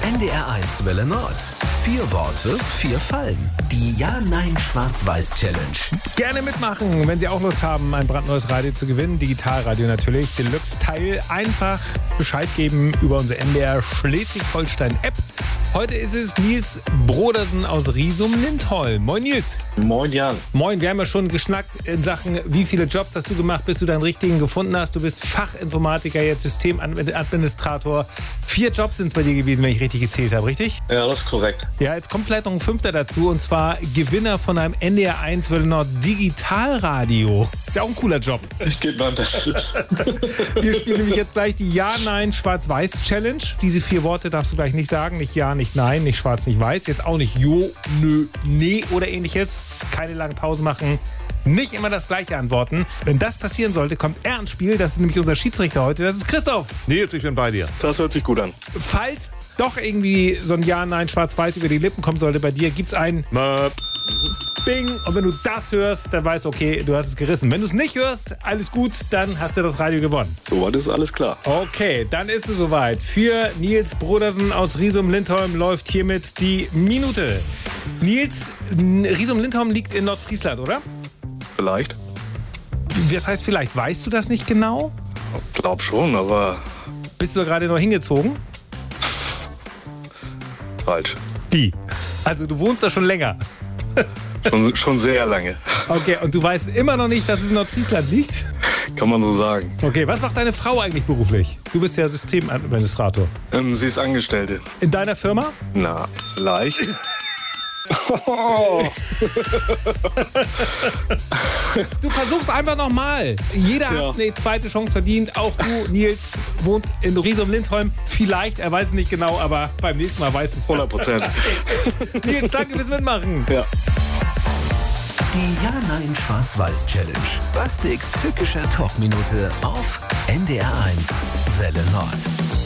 NDR1 Welle Nord. 4 Worte, 4 Fallen. Die Ja-Nein-Schwarz-Weiß-Challenge. Gerne mitmachen, wenn Sie auch Lust haben, ein brandneues Radio zu gewinnen. Digitalradio natürlich, Deluxe-Teil. Einfach Bescheid geben über unsere NDR Schleswig-Holstein-App. Heute ist es Nils Brodersen aus Riesum-Lindholm. Moin Nils. Moin Jan. Moin, wir haben ja schon geschnackt in Sachen, wie viele Jobs hast du gemacht, bis du deinen richtigen gefunden hast. Du bist Fachinformatiker, jetzt Systemadministrator. 4 Jobs sind es bei dir gewesen, wenn ich richtig gezählt habe, richtig? Ja, das ist korrekt. Ja, jetzt kommt vielleicht noch ein 5. dazu, und zwar Gewinner von einem NDR1 Welle Nord Digitalradio. Ist ja auch ein cooler Job. Ich gebe mein Bestes. Wir spielen nämlich jetzt gleich die Ja-Nein-Schwarz-Weiß-Challenge. Diese 4 Worte darfst du gleich nicht sagen. Nicht Ja, nicht Nein, nicht Schwarz, nicht Weiß. Jetzt auch nicht Jo, Nö, Nee oder ähnliches. Keine lange Pause machen. Nicht immer das Gleiche antworten. Wenn das passieren sollte, kommt er ans Spiel. Das ist nämlich unser Schiedsrichter heute. Das ist Christoph. Nils, ich bin bei dir. Das hört sich gut an. Falls doch irgendwie so ein Ja, Nein, Schwarz-Weiß über die Lippen kommen sollte bei dir, gibt's ein Bing. Und wenn du das hörst, dann weißt du, okay, du hast es gerissen. Wenn du es nicht hörst, alles gut, dann hast du das Radio gewonnen. Soweit ist alles klar. Okay, dann ist es soweit. Für Nils Brodersen aus Riesum-Lindholm läuft hiermit die Minute. Nils, Riesum-Lindholm liegt in Nordfriesland, oder? Vielleicht. Das heißt vielleicht, weißt du das nicht genau? Ich glaub schon, aber Bist du da gerade noch hingezogen? falsch. Wie? Also du wohnst da schon länger. Schon sehr lange. Okay, und du weißt immer noch nicht, dass es in Nordfriesland liegt? Kann man so sagen. Okay, was macht deine Frau eigentlich beruflich? Du bist ja Systemadministrator. Sie ist Angestellte. In deiner Firma? Na, vielleicht. Du versuchst einfach nochmal. Jeder hat eine zweite Chance verdient. Auch du, Nils, wohnt in Riesum-Lindholm. Vielleicht, er weiß es nicht genau, aber beim nächsten Mal weißt du es. 100%. Nils, danke fürs Mitmachen. Ja. Die Ja-Nein-Schwarz-Weiß-Challenge. Bastiks tückischer Talkminute auf NDR1 Welle Nord.